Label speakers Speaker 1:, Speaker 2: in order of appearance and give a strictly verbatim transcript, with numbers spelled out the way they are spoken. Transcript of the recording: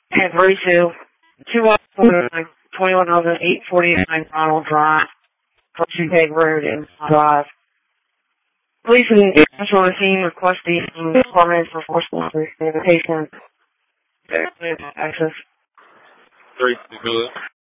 Speaker 1: And three two, two one four nine, twenty-one hundred, eight forty-nine Ronald Drive, Fortune Peg Road in Drive. Police and national team request the department for forcible relocation access.
Speaker 2: Three, good.